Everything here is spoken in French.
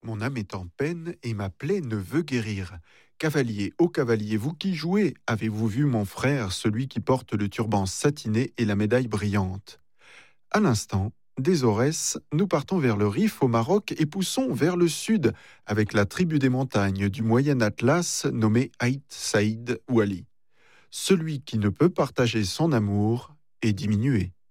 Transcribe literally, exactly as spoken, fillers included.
Mon âme est en peine et ma plaie ne veut guérir. Cavalier, ô cavalier, vous qui jouez, avez-vous vu mon frère, celui qui porte le turban satiné et la médaille brillante? À l'instant, des Aurès, nous partons vers le Rif au Maroc et poussons vers le sud avec la tribu des montagnes du Moyen Atlas nommée Haït Saïd ou Ali. Celui qui ne peut partager son amour est diminué.